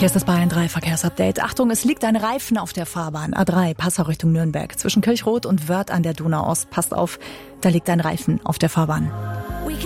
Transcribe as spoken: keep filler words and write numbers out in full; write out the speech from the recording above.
Hier ist das Bayern drei Verkehrsupdate. Achtung, es liegt ein Reifen auf der Fahrbahn. A drei, Passau Richtung Nürnberg. Zwischen Kirchroth und Wörth an der Donau Ost. Passt auf, da liegt ein Reifen auf der Fahrbahn.